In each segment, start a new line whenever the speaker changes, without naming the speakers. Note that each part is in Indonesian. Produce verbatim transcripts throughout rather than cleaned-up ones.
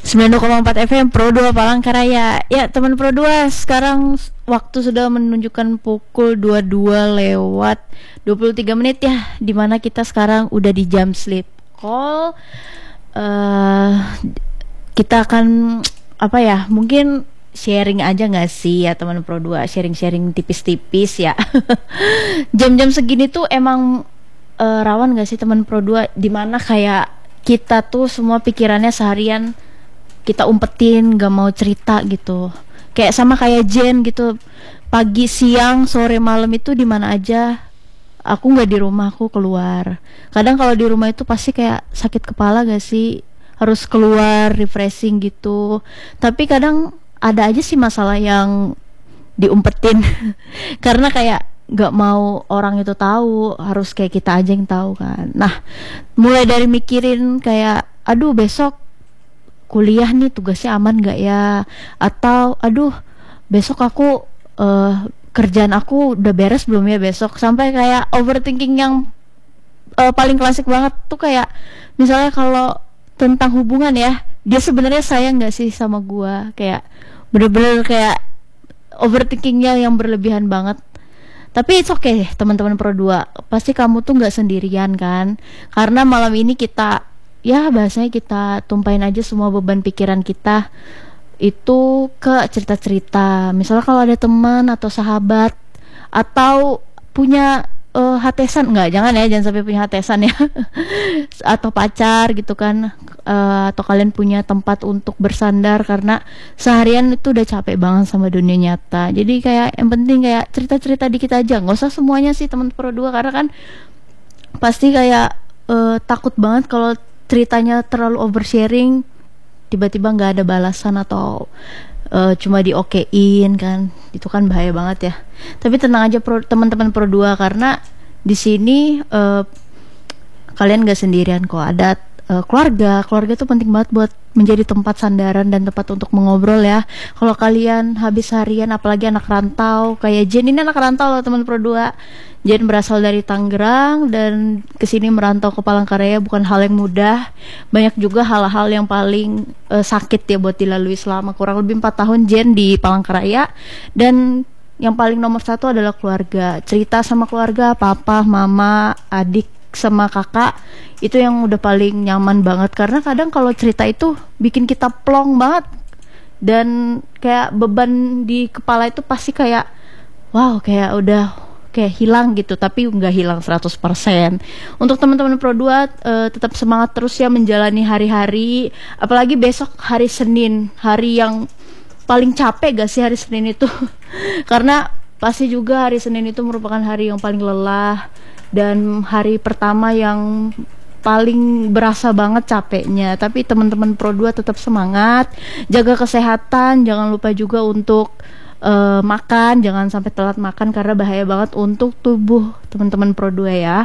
sembilan puluh koma empat F M Pro dua Palangkaraya. Ya, teman Pro dua, sekarang waktu sudah menunjukkan pukul dua puluh dua lewat dua puluh tiga menit ya, dimana kita sekarang udah di jam sleep call. uh, Kita akan apa ya, mungkin sharing aja nggak sih ya teman Pro dua, sharing-sharing tipis-tipis ya. Jam-jam segini tuh emang uh, rawan nggak sih teman Pro dua, dimana kayak kita tuh semua pikirannya seharian kita umpetin, gak mau cerita gitu. Kayak sama kayak Jen gitu, pagi siang sore malam itu di mana aja, aku nggak di rumah, aku keluar. Kadang kalau di rumah itu pasti kayak sakit kepala gak sih, harus keluar refreshing gitu. Tapi kadang ada aja sih masalah yang diumpetin karena kayak nggak mau orang itu tahu, harus kayak kita aja yang tahu kan. Nah, mulai dari mikirin kayak aduh besok kuliah nih tugasnya aman gak ya, atau aduh besok aku uh, kerjaan aku udah beres belum ya besok, sampai kayak overthinking yang uh, paling klasik banget tuh kayak misalnya kalau tentang hubungan ya, dia sebenarnya sayang gak sih sama gua, kayak bener-bener kayak overthinkingnya yang berlebihan banget. Tapi it's okay teman-teman Pro dua, pasti kamu tuh nggak sendirian kan, karena malam ini kita ya bahasanya kita tumpahin aja semua beban pikiran kita itu ke cerita-cerita. Misalnya kalau ada teman atau sahabat atau punya uh, hatesan, enggak, jangan ya, jangan sampai punya hatesan ya. Atau pacar gitu kan, uh, atau kalian punya tempat untuk bersandar karena seharian itu udah capek banget sama dunia nyata. Jadi kayak yang penting kayak cerita-cerita dikit aja, nggak usah semuanya sih teman Pro dua, karena kan pasti kayak uh, takut banget kalau ceritanya terlalu oversharing, tiba-tiba nggak ada balasan atau uh, cuma di okein kan, itu kan bahaya banget ya. Tapi tenang aja pro, teman-teman Pro dua, karena di sini uh, kalian gak sendirian kok, ada uh, keluarga. Keluarga tuh penting banget buat menjadi tempat sandaran dan tempat untuk mengobrol ya. Kalau kalian habis harian, apalagi anak rantau kayak Jen, ini anak rantau loh teman Pro dua. Jen berasal dari Tangerang dan kesini merantau ke Palangkaraya bukan hal yang mudah. Banyak juga hal-hal yang paling uh, sakit ya buat dilalui selama kurang lebih empat tahun Jen di Palangkaraya. Dan yang paling nomor satu adalah keluarga. Cerita sama keluarga, papa, mama, adik, sama kakak, itu yang udah paling nyaman banget. Karena kadang kalau cerita itu bikin kita plong banget, dan kayak beban di kepala itu pasti kayak wow, kayak udah kayak hilang gitu, tapi nggak hilang seratus persen. Untuk teman-teman Pro dua, uh, tetap semangat terus ya menjalani hari-hari, apalagi besok hari Senin, hari yang paling capek gak sih hari Senin itu? Karena pasti juga hari Senin itu merupakan hari yang paling lelah dan hari pertama yang paling berasa banget capeknya. Tapi teman-teman Pro dua tetap semangat, jaga kesehatan, jangan lupa juga untuk Uh, makan, jangan sampai telat makan karena bahaya banget untuk tubuh teman-teman Pro dua ya.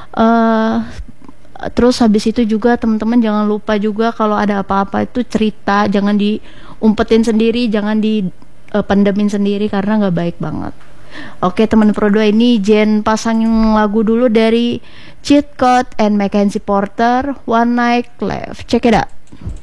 Uh, terus habis itu juga teman-teman jangan lupa juga kalau ada apa-apa itu cerita, jangan diumpetin sendiri, jangan dipendemin uh, sendiri karena nggak baik banget. Oke teman Pro dua, ini Jen pasangin lagu dulu dari Cheat Code and Mackenzie Porter, One Night Left. Check it out.